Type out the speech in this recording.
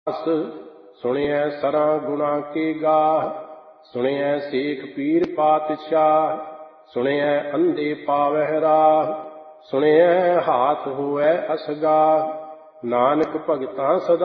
ਸੁਣਿਐ ਸਰਾਂ ਗੁਣਾ ਕੇ ਗਾਹ, ਸੁਣਿਐ ਸੇਖ ਪੀਰ ਪਾਤਸ਼ਾਹ, ਸੁਣਿਐ ਅੰਧੇ ਪਾਵਹਿ ਰਾਹ, ਸੁਣਿਐ ਹਾਥ ਹੋਵੈ ਅਸਗਾਹ। ਨਾਨਕ ਭਗਤਾਂ ਸਦਾ